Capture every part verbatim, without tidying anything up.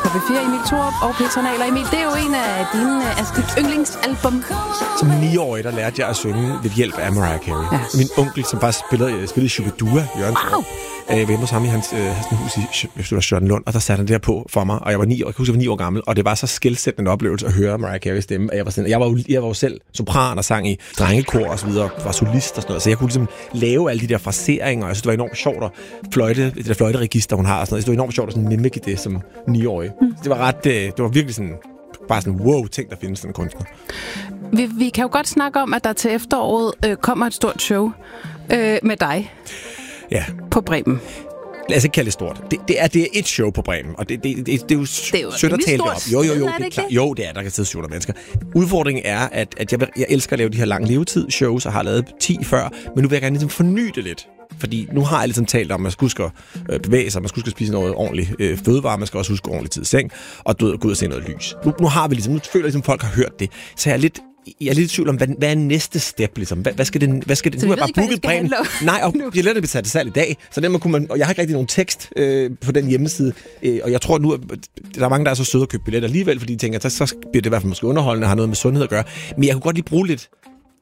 K B fire, Emil Thorup og Petra Nahl. Emil, det er jo en af dine altså, dit yndlingsalbum. Som niårig, der lærte jeg at synge ved hjælp af Mariah Carey. Ja. Min onkel, som faktisk spillede, spillede Shubidua, Jørgen wow. øh, hjemme hos ham i hans, øh, hans hus i Charlottenlund, og der satte han det her på for mig, og jeg var ni år, jeg kan huske, jeg var ni år gammel, og det var så skelsættende en oplevelse at høre Mariah Carey stemme. Jeg var, sådan, jeg var, jo, jeg var jo selv sopran og sang i drengekor og så videre, var solist og sådan noget, så jeg kunne ligesom lave alle de der fraseringer, og jeg synes, det var enormt sjovt at fløjte, det der fløjteregister, hun har og sådan noget. Det var enormt sjovt at sådan mimike det som niårig. Mm. Det var ret, det var virkelig sådan, bare sådan, wow, tænk, der findes sådan en kunstner. Vi, vi kan jo godt snakke om, at der til efteråret øh, kommer et stort show øh, med dig. Ja. På Bremen. Lad os ikke kalde det stort. Det, det, er, det er et show på Bremen, og det, det, det, det er jo sødt at tale det op. Jo, jo, jo, det er klart. Jo, det er, der kan sidde syv hundrede mennesker. Udfordringen er, at, at jeg, jeg elsker at lave de her lange levetid-shows, og har lavet ti før, men nu vil jeg gerne ligesom forny det lidt. Fordi nu har jeg ligesom talt om, at man skal huske at bevæge sig, man skal huske at spise noget ordentligt øh, fødevare, man skal også huske ordentligt tid i seng, og du, gå ud og se noget lys. Nu, nu har vi ligesom, nu føler jeg ligesom, folk har hørt det, så jeg er lidt Jeg er lidt i tvivl om, hvad, hvad er næste step, ligesom? Hvad, hvad skal det... Hvad skal det? Så nu vi er jeg bare booket Bremen. Nej, og jeg lader det blive sat til salg i dag, så dermed kunne man... Og jeg har ikke rigtig nogen tekst øh, på den hjemmeside, øh, og jeg tror nu, at der er mange, der er så søde at købe billetter alligevel, fordi de tænker, at så, så bliver det i hvert fald måske underholdende og har noget med sundhed at gøre. Men jeg kunne godt lige bruge lidt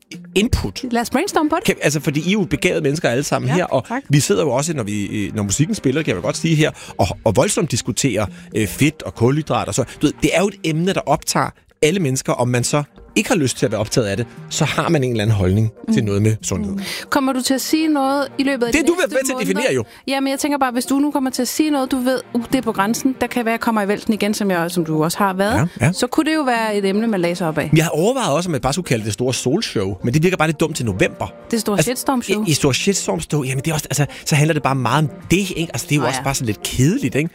input. Lad os brainstorme på det. Kan, altså, fordi I er jo begavede mennesker alle sammen ja, her, og tak. Vi sidder jo også, når, vi, når musikken spiller, kan jeg godt sige her, og, og voldsomt diskuterer øh, fedt og kulhydrat og så. Du ved, det er jo et emne, der optager alle mennesker, om man så ikke har lyst til at være optaget af det, så har man en eller anden holdning mm. til noget med sundhed. Mm. Kommer du til at sige noget i løbet af det de næste måneder? Det du er du ved til at definere jo. Jamen, jeg tænker bare, hvis du nu kommer til at sige noget, du ved, uh, det er på grænsen, der kan være, at jeg kommer i vælten igen, som, jeg, som du også har været, ja, ja. Så kunne det jo være et emne, man læser op af. Jeg har overvejet også, om jeg bare skulle kalde det store solshow, men det virker bare lidt dumt til november. Det store altså, shitstorm-show? I, i store shitstorm-show, jamen det er også, altså, så handler det bare meget om det, ikke? Altså det er jo oh, også ja. bare sådan lidt kedeligt, ikke?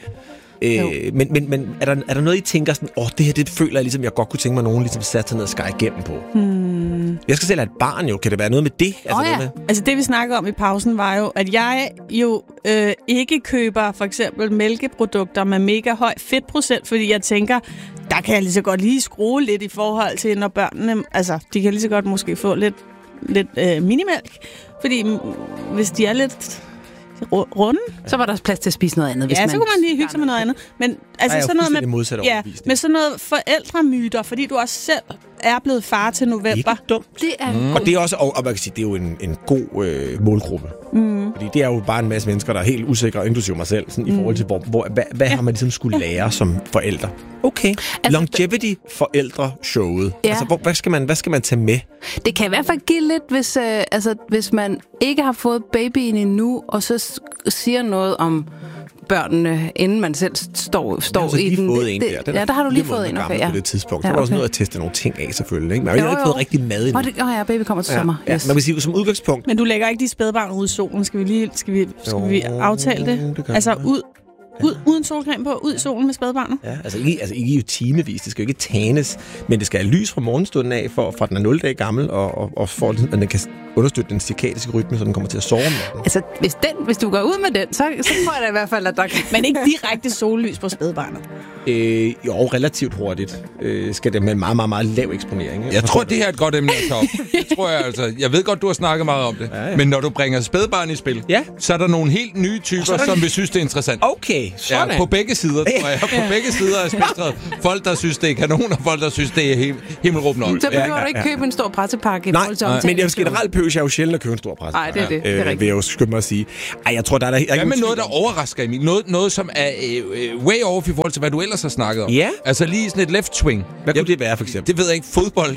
Øh, men men, men er, der, er der noget, I tænker sådan, åh, oh, det her, det føler jeg ligesom, jeg godt kunne tænke mig, nogen ligesom satte sig ned og skære igennem på? Hmm. Jeg skal selv have et barn jo, kan det være noget med det? Altså, oh, ja. noget med? altså det, vi snakker om i pausen, var jo, at jeg jo øh, ikke køber for eksempel mælkeprodukter med mega høj fedtprocent, fordi jeg tænker, der kan jeg lige så godt lige skrue lidt i forhold til, når børnene, altså, de kan lige så godt måske få lidt, lidt øh, minimælk, fordi hvis de er lidt... runde. Så var der plads til at spise noget andet. Hvis ja, man... så kunne man lige hygge sig med noget andet. Men altså Ej, sådan noget med, ja, med sådan noget forældremyter, fordi du også selv er blevet far til november. Ikke dumt. Det er mm. Og det er også, og, og man kan sige, det er jo en, en god øh, målgruppe. Mm. Fordi det er jo bare en masse mennesker, der er helt usikre, inklusive mig selv, sådan, mm. i forhold til, hvor, hvor, hvad, hvad ja. har man ligesom skulle lære som forældre? Okay. Altså, Longevity forældre-showet. Ja. Altså, hvor, hvad, skal man, hvad skal man tage med? Det kan i hvert fald give lidt, hvis, øh, altså, hvis man ikke har fået babyen endnu, og så siger noget om børnene, inden man selv står, står i den. Fået en det, der. Den ja, der har du lige fået en. Okay, ja. På det tidspunkt. Så ja, var okay. også noget at teste nogle ting af, selvfølgelig. Ikke? Men jeg har ikke fået rigtig mad endnu. Åh, det, oh ja, baby kommer til ja, sommer. Ja. Yes. Man kan sige, som udgangspunkt... Men du lægger ikke de spædbarn ud i solen. Skal vi lige skal vi, skal jo, vi aftale det? det altså ud... Ud, uden solcreme på, ud i solen med spædbarnet. Ja, altså ikke, altså ikke jo timevis, det skal jo ikke tanes, men det skal have lys fra morgenstunden af, for, fra den er nul dage gammel, og, og, og for at den kan understøtte den cirkadiske rytme, så den kommer til at sove med den. Altså, hvis, den, hvis du går ud med den, så, så tror jeg da i hvert fald, at der kan... Men ikke direkte sollys på spædbarnet? Øh, jo, relativt hurtigt øh, skal det med en meget, meget, meget lav eksponering. Jeg, jeg tror, det her er et godt emne at tage op. Det tror jeg altså. Jeg ved godt, du har snakket meget om det. Ja, ja. Men når du bringer spædbarn i spil, ja. så er der nogle helt nye typer, som vil synes, det er interessant. Okay, sådan. Ja, på begge sider, tror jeg. På ja. begge sider af spektret. Folk, der synes, det er kanon, og folk, der synes, det er him- himmelråbende op. Så behøver ja, ja, ja. du ikke købe en stor pressepakke. Nej, nej. Men jeg generelt behøver jeg jo sjældent at købe en stor pressepakke. Nej, det er det. Det er rigtigt. Øh, vil jeg jo skynde mig at sige. Ej, jeg tror, der er... Der, hvad med noget, der overrasker Emil? Noget, noget som er øh, way off i forhold til, hvad du ellers har snakket om? Ja. Altså lige sådan et left swing. Hvad kunne det være, for eksempel? Det ved jeg ikke. Fodbold.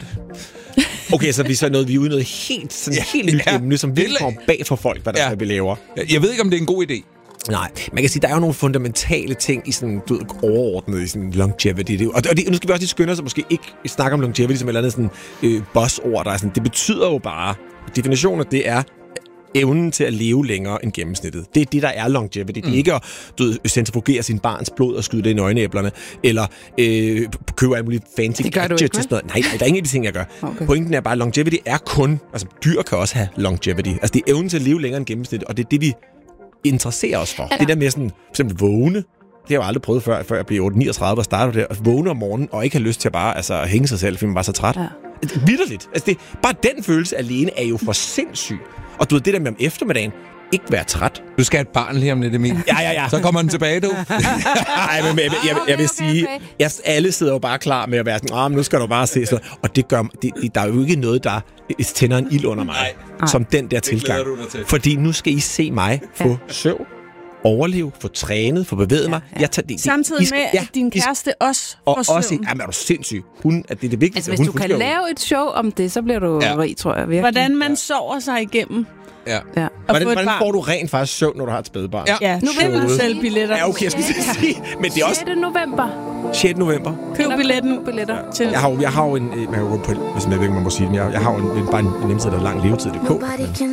Okay, så vi så noget, vi er ude noget helt, sådan ja, helt nyt ja. emne, som virkelig kommer bag for folk, hvad der ja. er, vi laver. Jeg ved ikke, om det er en god idé. Nej, man kan sige, der er jo nogle fundamentale ting i sådan, du ved, overordnet i sådan longevity. Det, og, og det, nu skal vi også lige skynde os, og måske ikke snakke om longevity som et eller andet sådan øh, buzzord, der er sådan, det betyder jo bare, definitionen af det er, evnen til at leve længere end gennemsnittet. Det er det, der er longevity. Mm. Det er ikke at du ved, centrifugere sin barns blod og skyde det i nøgenæblerne, eller øh, købe alle mulige fancy gadgets og sådan noget. Nej, nej, der er ingen af de ting, jeg gør. Okay. Pointen er bare, at longevity er kun... Altså, dyr kan også have longevity. Altså, det er evnen til at leve længere end gennemsnittet, og det er det, vi interesserer os for. Ja. Det der med sådan, for eksempel vågne. Det har jeg jo aldrig prøvet før, før jeg blev otte niogtredive og startede der. At vågne om morgenen og ikke have lyst til at bare altså, hænge sig selv, fordi man var så træt. Ja. Vitterligt. Altså, det, bare den følelse alene er jo for sindssyg. Og du ved, det der med om eftermiddagen, ikke være træt. Du skal have et barn lige om lidt, Emil. Ja, ja, ja. Så kommer den tilbage, du. Nej, men jeg, jeg, jeg vil sige, jeg, alle sidder jo bare klar med at være sådan, ah, nu skal du bare se sådan. Og det gør, det, der er jo ikke noget, der tænder en ild under mig, Nej. som den der tilgang. Fordi nu skal I se mig få ja. søvn, overleve, få trænet, få bevæget mig. Ja. Jeg tager, det, Samtidig I skal, med, ja, at din kæreste I, også får og søvn. Også, jamen, er du sindssyg? Hun, at det er det vigtigste. Altså, hvis hun du kan lave et show om det, så bliver du ja. rig, tror jeg. Virkelig. Hvordan man ja. sover sig igennem. Ja. ja. Hvordan, hvordan får du rent faktisk søvn, når du har et spædbarn? Ja, ja. Nu vil du sælge billetter. Ja, okay, jeg skulle ja. sige. Men det er også... sjette november. sjette november. Køb billetten. billetter. Til. Jeg har jo, jeg har jo en... Man kan gå på, hvis man ved, man må sige det, jeg, jeg har jo en, bare en, en hjemmeside, der er lang levetid. Det er